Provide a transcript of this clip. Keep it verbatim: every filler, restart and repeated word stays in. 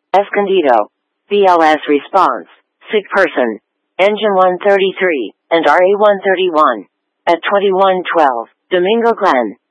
Escondido. B L S response. Sick person. Engine one thirty-three, and R A one thirty-one. At twenty-one twelve, Domingo Glen.